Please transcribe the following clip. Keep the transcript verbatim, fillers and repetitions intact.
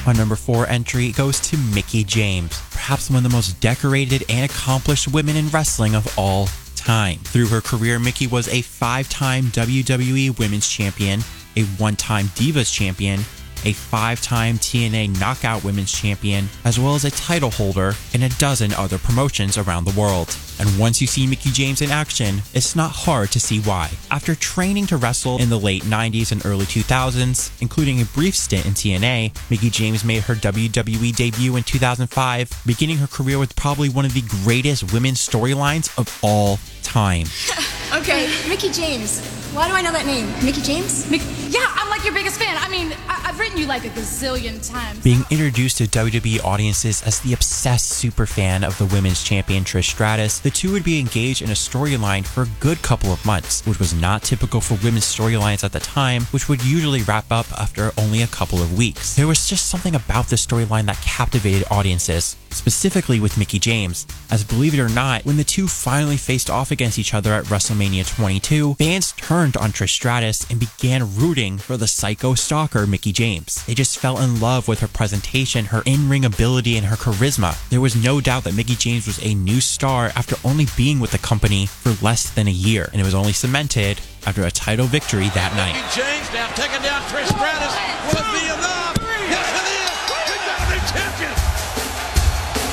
Our number four entry goes to Mickie James, perhaps one of the most decorated and accomplished women in wrestling of all time. Through her career, Mickie was a five-time W W E Women's Champion, a one-time Divas Champion, a five-time T N A Knockout Women's Champion, as well as a title holder in a dozen other promotions around the world. And once you see Mickie James in action, it's not hard to see why. After training to wrestle in the late nineties and early two thousands, including a brief stint in T N A, Mickie James made her W W E debut in two thousand five, beginning her career with probably one of the greatest women's storylines of all time. Okay, Mickie James. Why do I know that name? Mickie James? Mick- yeah, I'm like your biggest fan. I mean, I- I've written you like a gazillion times. Being introduced to W W E audiences as the obsessed superfan of the women's champion Trish Stratus, the two would be engaged in a storyline for a good couple of months, which was not typical for women's storylines at the time, which would usually wrap up after only a couple of weeks. There was just something about this storyline that captivated audiences, specifically with Mickie James, as believe it or not, when the two finally faced off against each other at WrestleMania twenty-two, fans turned on Trish Stratus and began rooting for the psycho stalker Mickie James. They just fell in love with her presentation, her in-ring ability, and her charisma. There was no doubt that Mickie James was a new star after only being with the company for less than a year, and it was only cemented after a title victory that night. Mickie James now taking down Trish Stratus. Will it be enough? Yes, it is. We've got a new champion.